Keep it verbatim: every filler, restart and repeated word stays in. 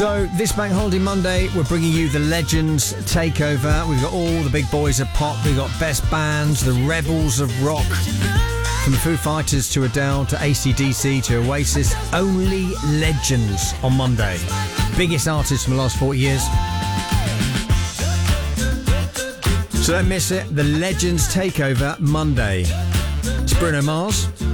So this Bank Holiday Monday, we're bringing you the Legends Takeover. We've got all the big boys of pop. We've got best bands, the rebels of rock. From the Foo Fighters to Adele to A C D C to Oasis. Only legends on Monday. Biggest artists from the last forty years. So don't miss it. The Legends Takeover Monday. It's Bruno Mars.